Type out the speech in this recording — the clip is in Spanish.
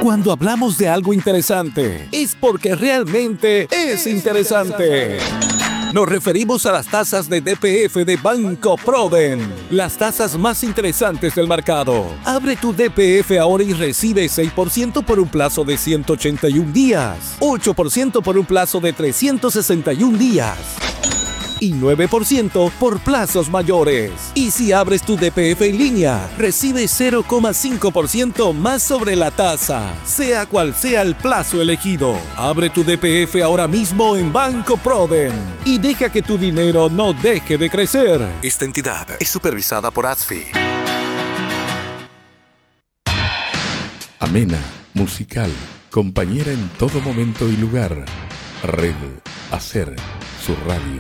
Cuando hablamos de algo interesante, es porque realmente es interesante. Nos referimos a las tasas de DPF de Banco Proden, las tasas más interesantes del mercado. Abre tu DPF ahora y recibe 6% por un plazo de 181 días, 8% por un plazo de 361 días y 9% por plazos mayores. Y si abres tu DPF en línea, recibe 0,5% más sobre la tasa, sea cual sea el plazo elegido. Abre tu DPF ahora mismo en Banco Proden y deja que tu dinero no deje de crecer. Esta entidad es supervisada por ASFI. Amena, musical, compañera en todo momento y lugar. Red Hacer, su radio.